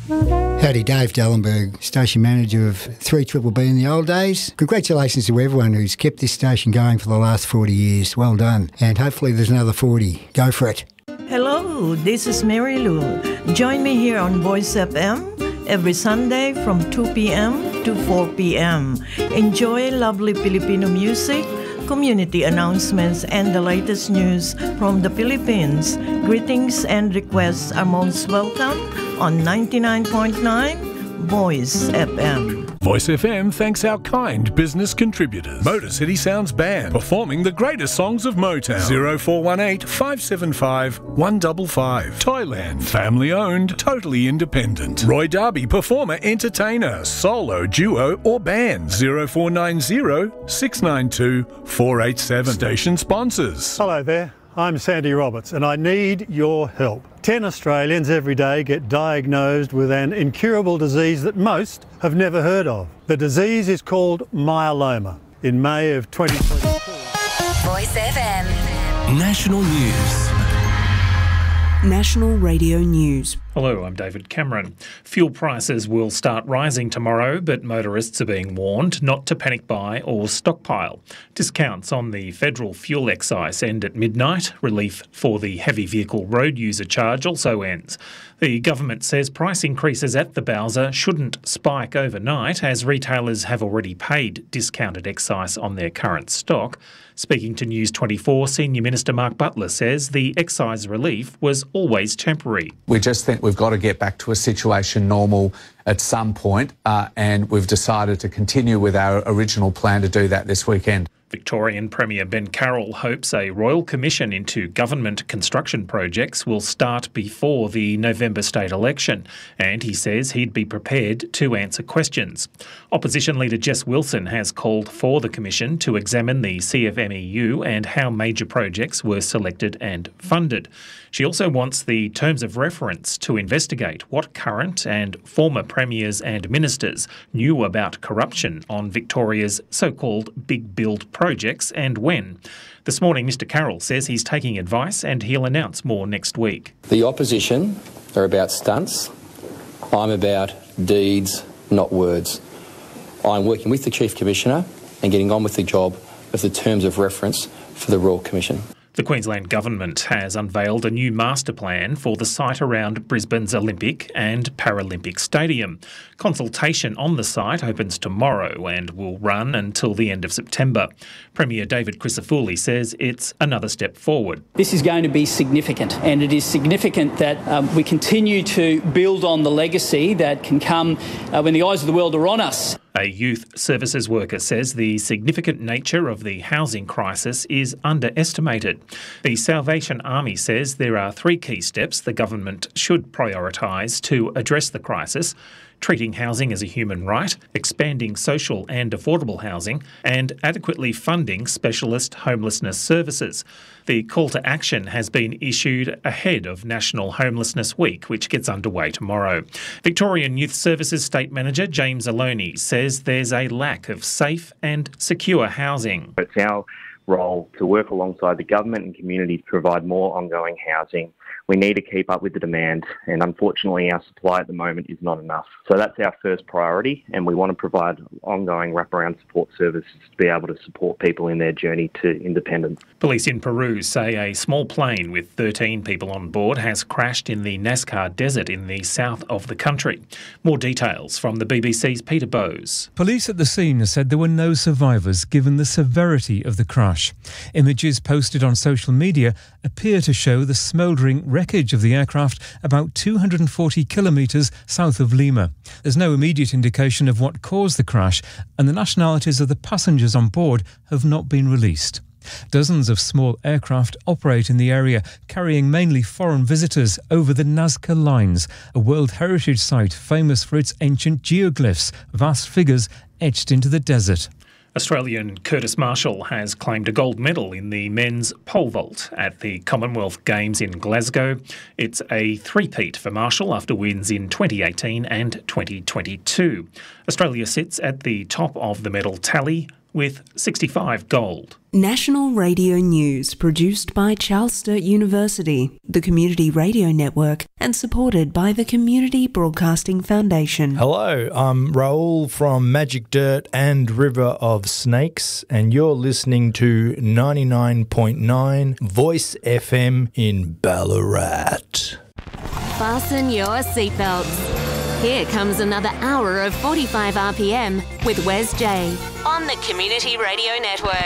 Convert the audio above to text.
Howdy, Dave Dellenberg, station manager of 3BBB in the old days. Congratulations to everyone who's kept this station going for the last 40 years. Well done. And hopefully there's another 40. Go for it. Hello, this is Mary Lou. Join me here on Voice FM every Sunday from 2 p.m. to 4 p.m. Enjoy lovely Filipino music, community announcements, and the latest news from the Philippines. Greetings and requests are most welcome on 99.9 Voice FM. Voice FM thanks our kind business contributors. Motor City Sounds Band, performing the greatest songs of Motown. 0418 575 155. Thailand, family owned, totally independent. Roy Darby, performer, entertainer, solo, duo or band. 0490 692 487. Station sponsors. Hello there, I'm Sandy Roberts and I need your help. 10 Australians every day get diagnosed with an incurable disease that most have never heard of. The disease is called myeloma. In May of 2022... Voice FM. National News. National Radio News. Hello, I'm David Cameron. Fuel prices will start rising tomorrow, but motorists are being warned not to panic buy or stockpile. Discounts on the federal fuel excise end at midnight. Relief for the heavy vehicle road user charge also ends. The government says price increases at the Bowser shouldn't spike overnight, as retailers have already paid discounted excise on their current stock. Speaking to News 24, Senior Minister Mark Butler says the excise relief was always temporary. We just think we've got to get back to a situation normal at some point, and we've decided to continue with our original plan to do that this weekend. Victorian Premier Ben Carroll hopes a royal commission into government construction projects will start before the November state election, and he says he'd be prepared to answer questions. Opposition leader Jess Wilson has called for the commission to examine the CFMEU and how major projects were selected and funded. She also wants the terms of reference to investigate what current and former premiers and ministers knew about corruption on Victoria's so-called big build projects and when. This morning, Mr Carroll says he's taking advice and he'll announce more next week. The opposition are about stunts. I'm about deeds, not words. I'm working with the Chief Commissioner and getting on with the job of the terms of reference for the Royal Commission. The Queensland Government has unveiled a new master plan for the site around Brisbane's Olympic and Paralympic Stadium. Consultation on the site opens tomorrow and will run until the end of September. Premier David Crisafulli says it's another step forward. This is going to be significant, and it is significant that we continue to build on the legacy that can come when the eyes of the world are on us. A youth services worker says the significant nature of the housing crisis is underestimated. The Salvation Army says there are 3 key steps the government should prioritise to address the crisis: treating housing as a human right, expanding social and affordable housing, and adequately funding specialist homelessness services. The call to action has been issued ahead of National Homelessness Week, which gets underway tomorrow. Victorian Youth Services State Manager James Aloni says there's a lack of safe and secure housing. It's our role to work alongside the government and community to provide more ongoing housing. We need to keep up with the demand, and unfortunately our supply at the moment is not enough. So that's our first priority, and we want to provide ongoing wraparound support services to be able to support people in their journey to independence. Police in Peru say a small plane with 13 people on board has crashed in the Nazca Desert in the south of the country. More details from the BBC's Peter Bowes. Police at the scene said there were no survivors given the severity of the crash. Images posted on social media appear to show the smouldering wreckage of the aircraft about 240 kilometres south of Lima. There's no immediate indication of what caused the crash, and the nationalities of the passengers on board have not been released. Dozens of small aircraft operate in the area, carrying mainly foreign visitors over the Nazca Lines, a World Heritage Site famous for its ancient geoglyphs, vast figures etched into the desert. Australian Curtis Marshall has claimed a gold medal in the men's pole vault at the Commonwealth Games in Glasgow. It's a three-peat for Marshall after wins in 2018 and 2022. Australia sits at the top of the medal tally with 65 gold. National Radio News, produced by Charles Sturt University, the Community Radio Network, and supported by the Community Broadcasting Foundation. Hello, I'm Raoul from Magic Dirt and River of Snakes, and you're listening to 99.9 Voice FM in Ballarat. Fasten your seatbelts. Here comes another hour of 45 RPM with Wes J on the Community Radio Network.